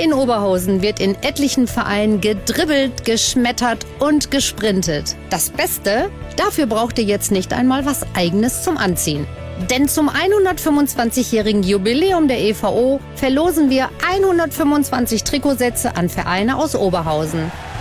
in Oberhausen wird in etlichen Vereinen gedribbelt, geschmettert und gesprintet. Das Beste? Dafür braucht ihr jetzt nicht einmal was Eigenes zum Anziehen. Denn zum 125-jährigen Jubiläum der EVO verlosen wir 125 Trikotsätze an Vereine aus Oberhausen.